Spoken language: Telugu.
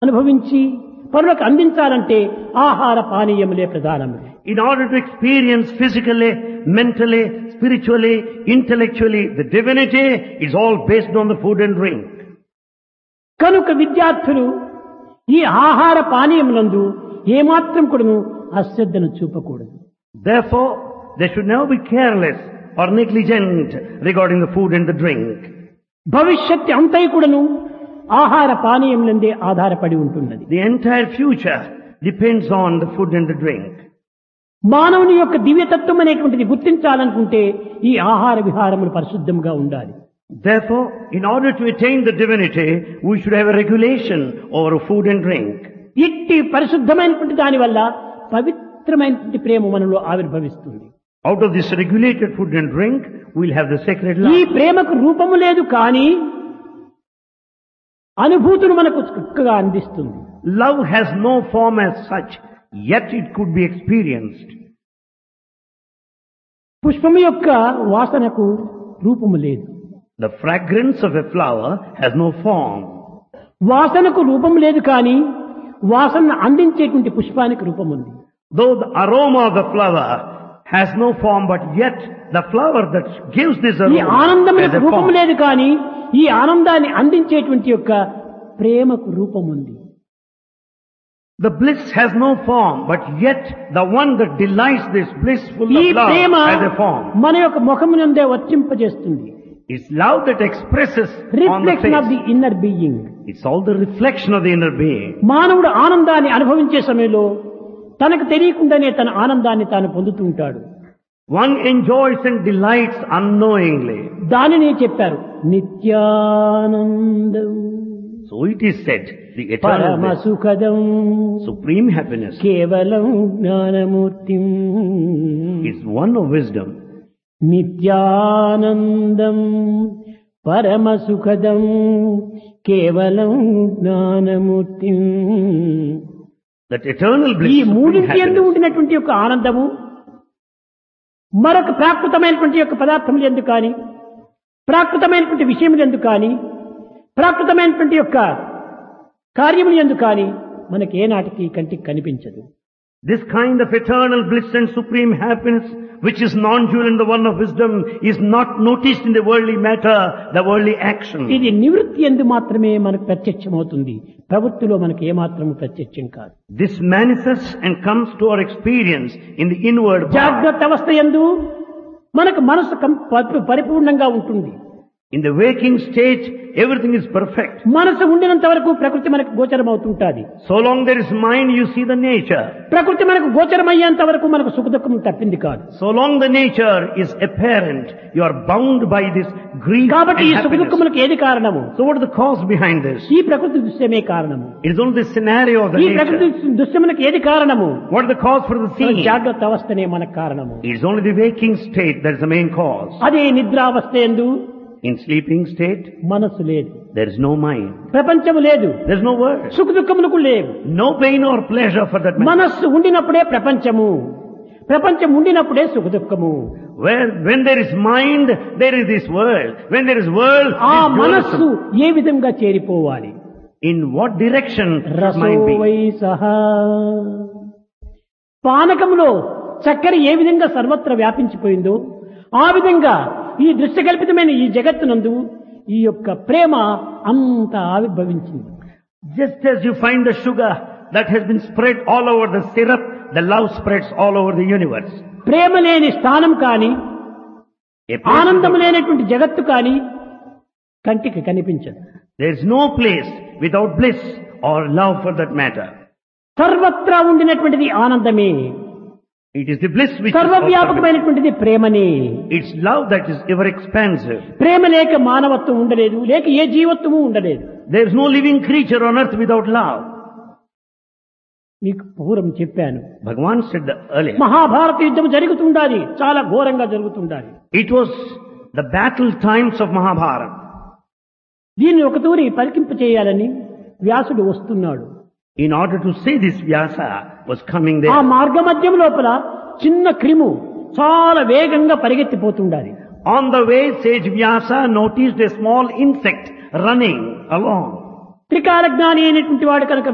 అనుభవించి పరులకు అందించాలంటే ఆహార పానీయములే ప్రధానము. In order to experience physically, mentally, spiritually, intellectually, the divinity is all based on the food and drink. కనుక విద్యార్థులు ఈ ఆహార పానీయములందు ఏమాత్రం కూడాను అశ్రద్ధను చూపకూడదు. Therefore, they should never be careless or negligent regarding the food and the drink. భవిష్యత్తు అంతై కూడాను ఆహార పానీయములందే ఆధారపడి ఉంటున్నది. The entire future depends on the food and the drink. మానవుని యొక్క దివ్యతత్వం అనేటువంటిది గుర్తించాలనుకుంటే ఈ ఆహార విహారములు పరిశుద్ధంగా ఉండాలి. Therefore, in order to attain the divinity, we should have a regulation over food and drink. ఇట్టి పరిశుద్ధమైనటువంటి దాని వల్ల పవిత్రమైనటువంటి ప్రేమ మనలో ఆవిర్భవిస్తుంది. Out of this regulated food and drink, we'll have the sacred ఈ love. ప్రేమకు రూపము లేదు కానీ అనుభూతులు మనకు చక్కగా అందిస్తుంది. Love has no form as such, yet it could be experienced. పుష్పము యొక్క వాసనకు రూపము లేదు. The fragrance of a flower has no form. వాసనకు రూపం లేదు కానీ వాసనను అందించేటువంటి పుష్పానికి రూపం ఉంది. Though the aroma of the flower has no form, but yet the flower that gives this ఈ aroma ఆనందములకు has a రూపం form. లేదు కానీ ఈ ఆనందాన్ని అందించేటువంటి యొక్క ప్రేమకు రూపం ఉంది. The bliss has no form, but yet the one that delights this blissful ఈ of love Prema has a form. మన యొక్క ముఖమునందే వర్తింపజేస్తుంది. It's love that expresses on the reflection of the face. Inner being. It's all the reflection of the inner being. మానవుడు ఆనందాన్ని అనుభవించే సమయంలో తనకు తెలియకుండానే తన ఆనందాన్ని తాను పొందుతూ ఉంటాడు. One enjoys and delights unknowingly. దానిని చెప్పారు నిత్యానందం So it is said, the పరమ eternal bliss, సుఖదం supreme happiness, కేవలం Gnanamurthy is one of wisdom. నిత్యానందం పరమ సుఖదం కేవలం జ్ఞానమూర్తి. That eternal ఈ bliss, supreme మూడింటి యందు happiness, ఉండినటువంటి యొక్క ఆనందము మరొక ప్రాకృతమైనటువంటి యొక్క పదార్థములు ఎందుకు కానీ ప్రాకృతమైనటువంటి విషయములు ఎందుకు కానీ ప్రాకృతమైనటువంటి యొక్క కార్యములు ఎందుకు కానీ మనకి ఏనాటికి కంటికి కనిపించదు. this kind of eternal bliss and supreme happiness, which is non-dual in the one of wisdom, is not noticed in the worldly matter, the worldly action. ఇది నివృత్తి యందు మాత్రమే మనకు ప్రత్యక్షమవుతుంది. ప్రవృత్తిలో మనకు ఏమాత్రం ప్రత్యక్షం కాదు. This manifests and comes to our experience in the inward part. జాగ్రత్త అవస్థ యందు మనకు మనసు పరిపూర్ణంగా ఉంటుంది. In the waking state, everything is perfect. మనసు ఉండినంత వరకు ప్రకృతి మనకు గోచరం అవుతుంటాది. So long there is mind, you see the nature. ప్రకృతి మనకు గోచరమయ్యేంత వరకు మనకు సుఖ దుఃఖం తప్పింది కాదు. So long the nature is apparent, you are bound by this grief కాబట్టి and ఈ సుఖ happiness. దుఃఖములకు ఏది కారణము? So what is the cause behind this? ఈ ప్రకృతి దృశ్యమే కారణము. It is only the scenario of the ఈ ప్రకృతి nature. దృశ్యములకు ఏది కారణము? What is the cause for the scene? జాగ్రత్త అవస్థనే మనకు కారణము. It is only the waking state that is the main cause. అదే నిద్రావస్థ యందు In sleeping state, మనసు లేదు, there is no mind. ప్రపంచము లేదు, There is no word. సుఖ దుఃఖములకు లేవు. No pain or pleasure for that matter. మనస్సు ఉండినప్పుడే ప్రపంచము, ప్రపంచం ఉండినప్పుడే సుఖ దుఃఖము. When there is mind, there is this world. When there is world, ఆ there is మనస్సు dualism. ఏ విధంగా చేరిపోవాలి? In what direction should mind be? రసోవై సహా పానకములో చక్కెర ఏ విధంగా సర్వత్ర వ్యాపించిపోయిందో ఆ విధంగా ఈ దృశ్యకల్పితమైన ఈ జగత్తునందు ఈ యొక్క ప్రేమ అంత ఆవిర్భవించింది. Just as you find the sugar that has been spread all over the syrup, the love spreads all over the universe. ప్రేమ లేని స్థానం కానీ A place ఆనందం without- లేనటువంటి జగత్తు కానీ కంటికి కనిపించదు. There is no place without bliss or love for that matter. సర్వత్రా ఉండినటువంటిది ఆనందమే, It is the bliss which is all సర్వవ్యాపకమైనటువంటిది ప్రేమనే. It's love that is ever expansive. ప్రేమ లేక మానవత్వం ఉండలేదు, లేక ఏ జీవత్వము ఉండలేదు. There is no living creature on earth without love. మీకు పూర్వం చెప్పాను, Bhagavan said earlier. మహాభారత యుద్ధం జరుగుతుండాలి, చాలా ఘోరంగా జరుగుతుండాలి. It was the battle times of Mahabharata. దీన్ని ఒక తూరి పరికింప చేయాలని వ్యాసుడు వస్తున్నాడు. In order to see this, Vyasa was coming ఆ there. మార్గ మధ్యం లోపల చిన్న క్రిము చాలా వేగంగా పరిగెత్తిపోతుండాలి. On the way, sage Vyasa noticed a small insect running along. త్రికాల జ్ఞాని అయినటువంటి వాడు కనుక